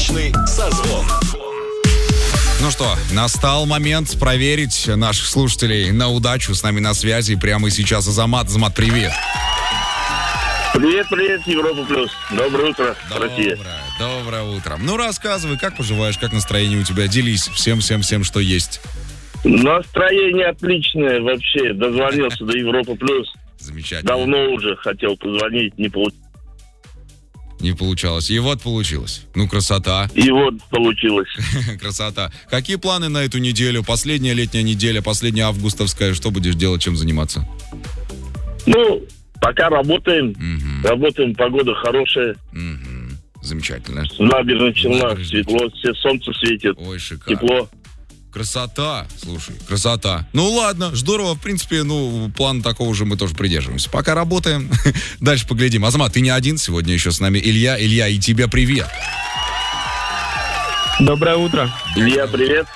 Удачный созвон. Ну что, настал момент проверить наших слушателей на удачу. С нами на связи прямо сейчас Азамат. Азамат, привет. Привет, Европа Плюс. Доброе утро, Россия. Доброе утро. Ну, рассказывай, как поживаешь, как настроение у тебя? Делись всем, что есть. Настроение отличное вообще. Дозвонился до Европа Плюс. Замечательно. Давно уже хотел позвонить, не получилось. Не получалось. И вот получилось. Ну, красота. И вот получилось. Красота. Какие планы на эту неделю? Последняя летняя неделя, последняя августовская. Что будешь делать, чем заниматься? Ну, пока работаем. Работаем, погода хорошая. Замечательно. В набережных Челнах светло, все солнце светит. Ой, шикарно. Тепло. Красота, слушай, красота. Ну ладно, здорово, в принципе, плана такого же мы тоже придерживаемся. Пока работаем, дальше поглядим. Азамат, ты не один, сегодня еще с нами Илья. Илья, и тебе привет. Доброе утро. Илья, привет.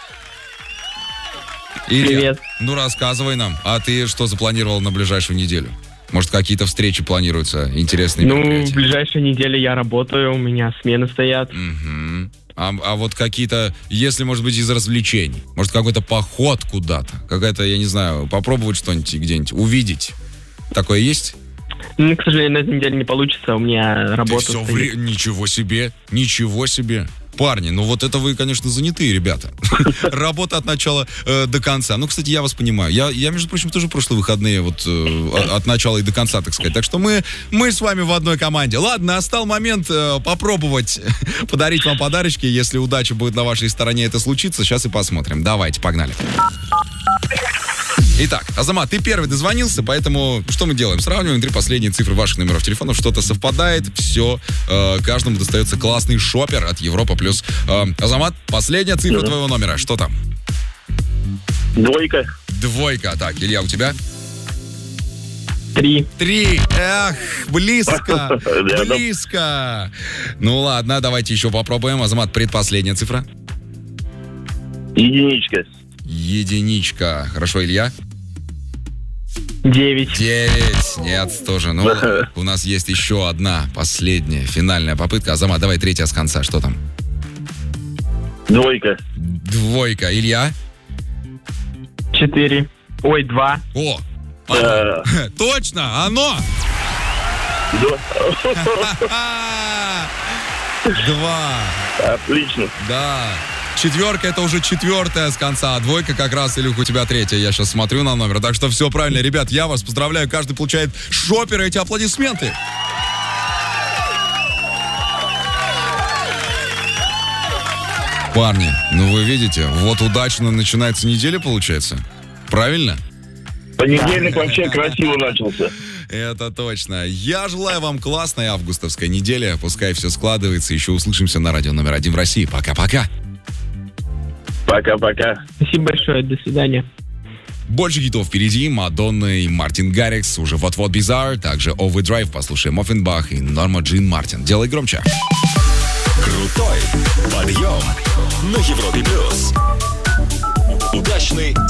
Илья, Привет. ну рассказывай нам, а ты что запланировал на ближайшую неделю? Может, какие-то встречи планируются, интересные мероприятия? В ближайшие недели я работаю, у меня смены стоят. А вот какие-то, если, может быть, из развлечений, может, какой-то поход куда-то, какая-то, я не знаю, попробовать что-нибудь где-нибудь, увидеть. Такое есть? К сожалению, на этой неделе не получится, у меня работа стоит. Ничего себе. Парни, ну вот это вы, конечно, занятые ребята. Работа от начала до конца. Ну, кстати, я вас понимаю. Я, между прочим, тоже прошлые выходные вот от начала и до конца, так сказать. Так что мы с вами в одной команде. Ладно, настал момент попробовать подарить вам подарочки. Если удача будет на вашей стороне, это случится. Сейчас и посмотрим. Давайте, погнали. Итак, Азамат, ты первый дозвонился, поэтому что мы делаем? Сравниваем 3 последние цифры ваших номеров телефонов, что-то совпадает, все, каждому достается классный шопер от Европа Плюс. Азамат, последняя цифра твоего номера, что там? 2. Так, Илья, у тебя? 3. Эх, близко. Ну ладно, давайте еще попробуем. Азамат, предпоследняя цифра? 1. Хорошо, Илья? 9. Нет, тоже. Ну, у нас есть еще одна последняя, финальная попытка. Азамат, давай третья с конца. Что там? 2. Илья? 4. Ой, 2. О! Точно! Оно! 2. Отлично. Да. 4 это уже 4 с конца, а 2 как раз, Илюх, у тебя 3. Я сейчас смотрю на номер. Так что все правильно, ребят, я вас поздравляю. Каждый получает шопер, эти аплодисменты. Парни, ну вы видите, вот удачно начинается неделя, получается. Правильно? Понедельник вообще красиво начался. Это точно. Я желаю вам классной августовской недели. Пускай все складывается. Еще услышимся на радио номер 1 в России. Пока-пока. Пока-пока. Спасибо большое, до свидания. Больше хитов впереди. Мадонна и Мартин Гаррикс. Уже вот-вот Bizarre. Также Overdrive. Послушаем Оффенбах и Норма Джин Мартин. Делай громче. Крутой подъем на Европе Плюс. Удачный